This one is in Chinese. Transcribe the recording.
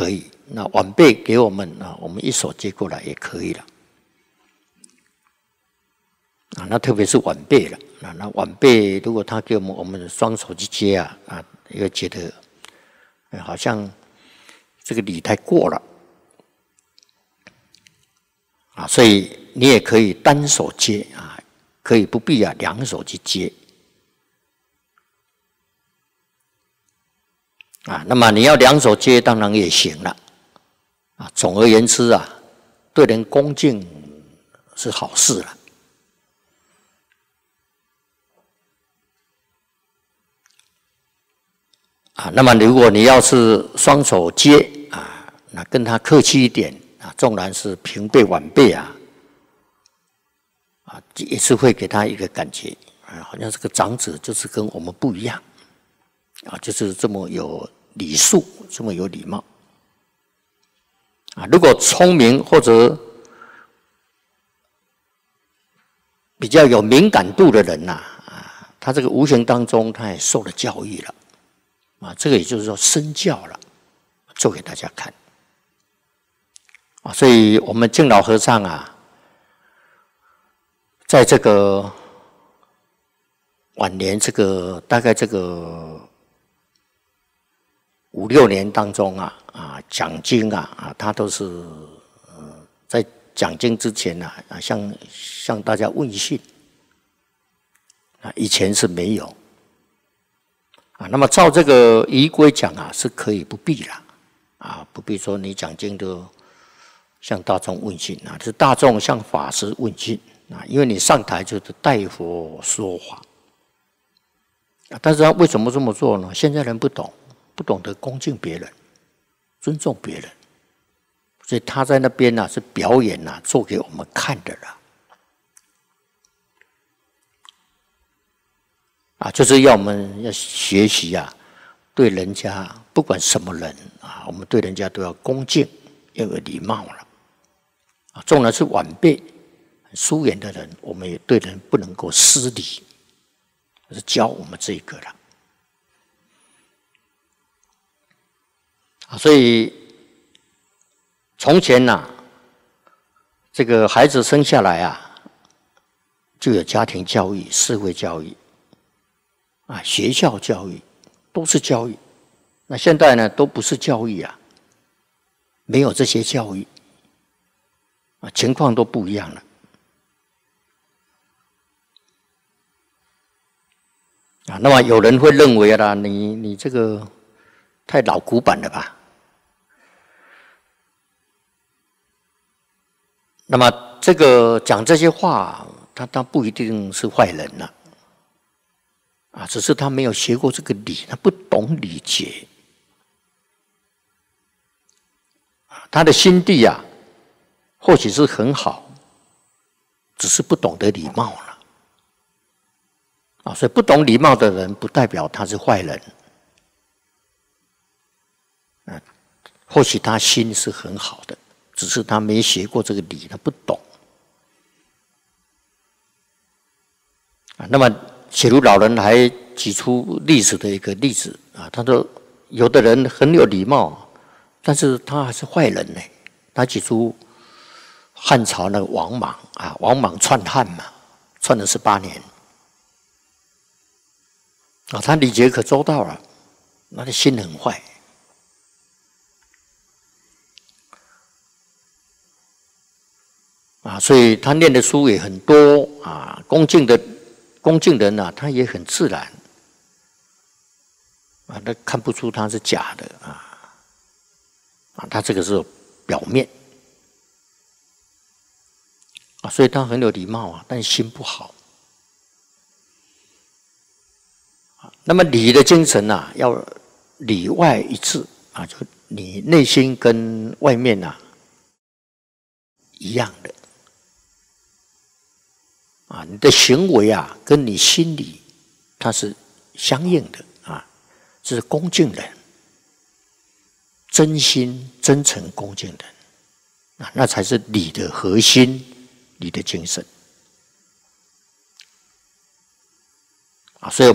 可以。那晚辈给我们啊，我们一手接过来也可以了。啊，那特别是晚辈了。那晚辈如果他给我们双手去接啊，也会觉得，好像这个礼太过了。啊，所以你也可以单手接啊，可以不必啊两手去接。啊，那么你要两手接，当然也行了。啊，总而言之啊，对人恭敬是好事了。啊，那么如果你要是双手接啊，那跟他客气一点啊，纵然是平辈晚辈啊，也是会给他一个感觉啊，好像这个长者就是跟我们不一样啊，就是这么有礼数，这么有礼貌啊。如果聪明或者比较有敏感度的人呐，他这个无形当中他也受了教育了。啊，这个也就是说身教了，做给大家看。啊，所以我们敬老和尚啊，在这个晚年这个大概这个5、6年当中啊，讲经啊，他都是在讲经之前啊，向大家问讯。啊，以前是没有。啊，那么照这个仪规讲啊，是可以不必啦，啊，不必说你讲经都向大众问讯啊，是大众向法师问讯啊，因为你上台就是代佛说法啊。但是他为什么这么做呢？现在人不懂得恭敬别人，尊重别人，所以他在那边呢是表演啊，做给我们看的啦。啊，就是要我们要学习啊，对人家不管什么人啊，我们对人家都要恭敬，要有礼貌了。啊，纵然是晚辈、疏远的人，我们也对人不能够失礼，是教我们这个了。啊，所以从前呐，这个孩子生下来啊，就有家庭教育、社会教育。啊，学校教育都是教育，那现在呢都不是教育啊，没有这些教育啊，情况都不一样了啊。那么有人会认为啦，你这个太老古板了吧？那么这个讲这些话，他不一定是坏人了。啊，只是他没有学过这个礼，他不懂礼节。他的心地啊，或许是很好，只是不懂得礼貌了。啊，所以不懂礼貌的人，不代表他是坏人。啊，或许他心是很好的，只是他没学过这个礼，他不懂。啊，那么。写如老人还举出历史的一个例子啊，他说有的人很有礼貌，但是他还是坏人呢。他举出汉朝那个王莽啊，王莽篡汉嘛，篡了18年啊，他礼节可周到了，他的心很坏啊，所以他念的书也很多啊，恭敬人啊，他也很自然啊，他看不出他是假的啊，他这个是表面啊，所以他很有礼貌啊，但心不好啊。那么礼的精神啊，要里外一致啊，就你内心跟外面啊一样的。啊，你的行为啊，跟你心里它是相应的啊，这是恭敬人，真心真诚恭敬人啊，那才是礼的核心，礼的精神啊，所以。